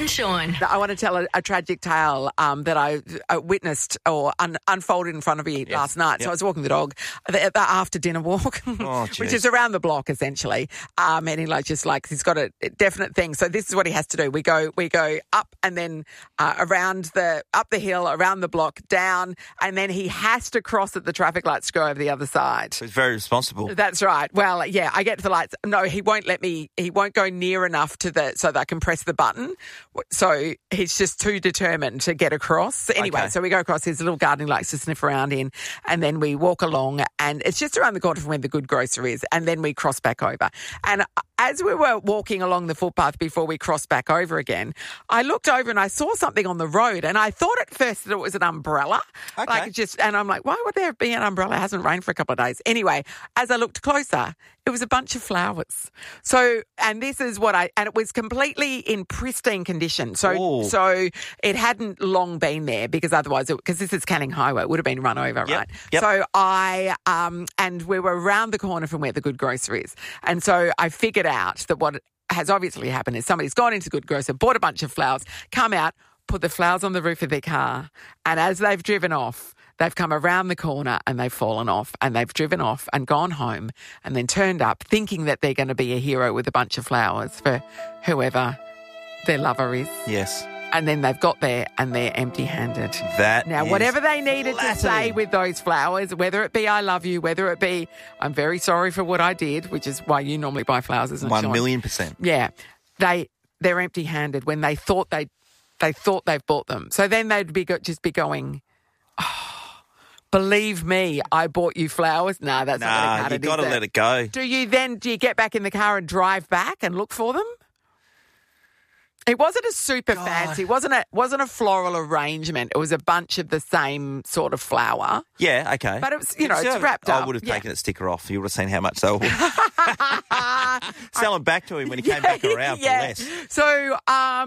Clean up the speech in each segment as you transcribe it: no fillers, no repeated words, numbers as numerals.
and Sean. I want to tell a tragic tale that I witnessed or unfolded in front of me last night. So I was walking the dog, the after dinner walk, which is around the block essentially. And he's got a definite thing. So this is what he has to do. We go up and then up the hill, around the block, down, and then he has to cross at the traffic lights to go over the other side. So he's very responsible. That's right. Well, yeah, I get to the lights. No, he won't let me. He won't go near enough so that I can press the button. So he's just too determined to get across. Anyway, So we go across his little gardening lights to sniff around in, and then we walk along, and it's just around the corner from where the Good Grocer is, and then we cross back over. And as we were walking along the footpath before we crossed back over again, I looked over and I saw something on the road, and I thought at first that it was an umbrella. And I'm like, why would there be an umbrella? It hasn't rained for a couple of days. Anyway, as I looked closer, it was a bunch of flowers. So, and this is and it was completely in pristine condition. So it hadn't long been there because otherwise, because this is Canning Highway, it would have been run over, right? Yep. So and we were around the corner from where the Good Grocer is. And so I figured out that what has obviously happened is somebody's gone into Good Grocer, bought a bunch of flowers, come out, put the flowers on the roof of their car, and as they've driven off, they've come around the corner and they've fallen off, and they've driven off and gone home and then turned up thinking that they're going to be a hero with a bunch of flowers for whoever their lover is. Yes. And then they've got there and they're empty-handed. Whatever they needed to say with those flowers, whether it be I love you, whether it be I'm very sorry for what I did, which is why you normally buy flowers, isn't it, Sean? 1,000,000%. Yeah. They're empty-handed when they thought they've bought them. So then they'd just be going, believe me, I bought you flowers. No, that's not going to cut it. You've got to let it go. Do you get back in the car and drive back and look for them? It wasn't a super fancy, wasn't a floral arrangement. It was a bunch of the same sort of flower. Yeah, okay. But it was, it's wrapped up. I would have taken the sticker off. You would have seen how much they were selling back to him when he came back around for less. So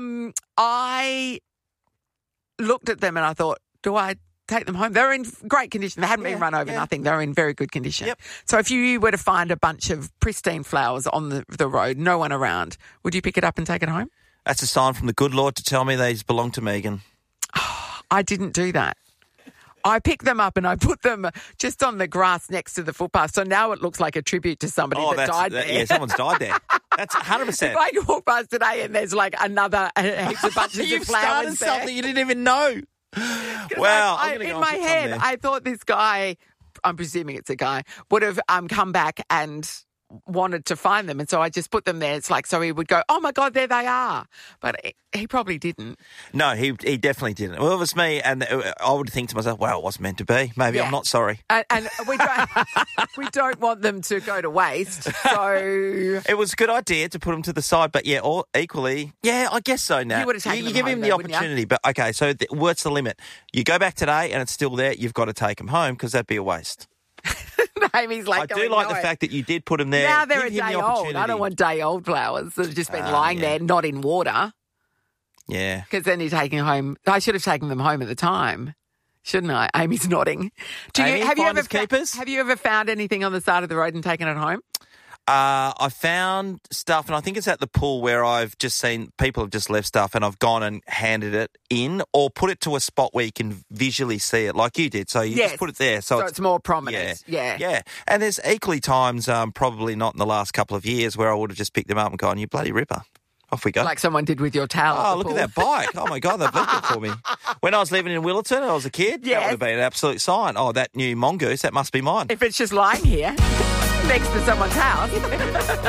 I looked at them and I thought, do I take them home? They're in great condition. They hadn't been run over, nothing. They're in very good condition. Yep. So if you were to find a bunch of pristine flowers on the road, no one around, would you pick it up and take it home? That's a sign from the good Lord to tell me they belong to Megan. I didn't do that. I picked them up and I put them just on the grass next to the footpath. So now it looks like a tribute to somebody that died there. Yeah, someone's died there. That's 100%. If I walk past today and there's like another heaps of bunches of flowers You've started there. something you didn't even know. Well, in my head, I thought this guy, I'm presuming it's a guy, would have come back and wanted to find them, and so I just put them there. It's like, so he would go, oh my God, there they are. But he probably didn't. No, he definitely didn't. Well, it was me, and I would think to myself, well, it wasn't meant to be. Maybe I'm not sorry. And we don't want them to go to waste. So it was a good idea to put them to the side, but equally, I guess so. Now you would have taken them give home, him the opportunity, but okay. So what's the limit? You go back today, and it's still there. You've got to take them home because that'd be a waste. Amy's like, I do like the fact that you did put them there. Now they're a day old. I don't want day old flowers that have just been lying there, not in water. Yeah. Because then you're taking home. I should have taken them home at the time, shouldn't I? Amy's nodding. Have you ever found anything on the side of the road and taken it home? I found stuff, and I think it's at the pool where I've just seen people have just left stuff, and I've gone and handed it in or put it to a spot where you can visually see it, like you did. So you just put it there, so it's more prominent. Yeah. And there's equally times, probably not in the last couple of years, where I would have just picked them up and gone, "You bloody ripper." Off we go. Like someone did with your towel. Oh, look at that bike. Oh, my God, they've left it for me. When I was living in Willerton and I was a kid, that would have been an absolute sign. Oh, that new mongoose, that must be mine. If it's just lying here next to someone's house.